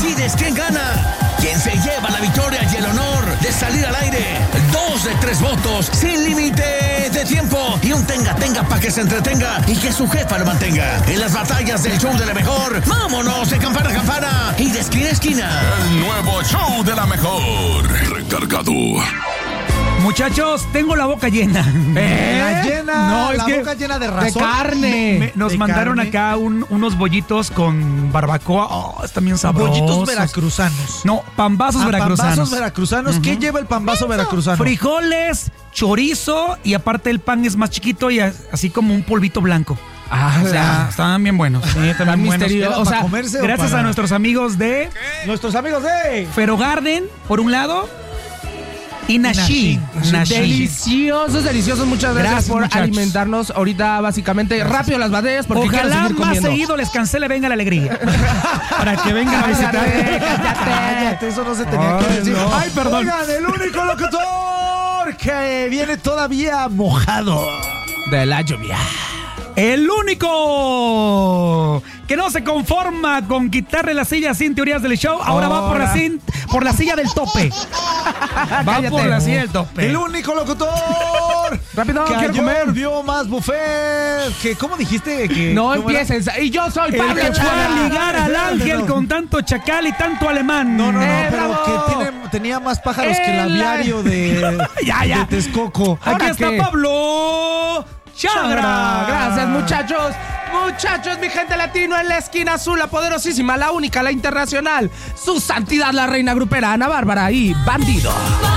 decides quién gana, quién se lleva la victoria y el honor de salir al aire. 2 de 3 votos, sin límite de tiempo y un tenga para que se entretenga y que su jefa lo mantenga. En las batallas del show de la mejor, vámonos de campana a campana y de esquina a esquina. El nuevo show de la mejor. Recargado. Muchachos, tengo la boca llena. La llena, No, es la que boca llena de De razón. carne. Nos De mandaron carne. acá unos bollitos con barbacoa. Oh, están bien sabrosos. Bollitos veracruzanos. No, pambazos veracruzanos. Pambazos veracruzanos. ¿Qué lleva el pambazo veracruzano? Frijoles, chorizo y aparte el pan es más chiquito y así como un polvito blanco. O sea, estaban bien buenos. Sí, Tan buenos. misterioso. O ¿Para sea, comerse o Gracias para- a nuestros amigos de Nuestros amigos de... Ferogarden, por un lado, y Nashi. deliciosos. Muchas gracias, Gracias, por muchachos. alimentarnos. Ahorita, básicamente, rápido las batallas porque quiero Ojalá seguir más comiendo. seguido les cancele Venga la Alegría. Para que vengan a visitar. Cállate, eso no se tenía que Ay, decir. no. Ay, perdón. Oigan, el único locutor que viene todavía mojado. De la lluvia. El único que no se conforma con quitarle la silla sin teorías del show, ahora va por la silla del tope. Va Cállate. por la silla del tope. El único locutor Rápido, que quiero ayer comer. vio más buffet. Que, ¿cómo dijiste? Que, No ¿cómo era? empieces. Y yo soy El Pablo que fue a Chaga. ligar al ángel No. con tanto chacal y tanto alemán. No, pero bravo. que tenía más pájaros que el aviario de, Ya. de Texcoco. Aquí ¿Ahora está qué? Pablo Chagra. Gracias, muchachos. Muchachos, mi gente latino en la esquina azul, la poderosísima, la única, la internacional. Su santidad, la reina grupera, Ana Bárbara y Bandido.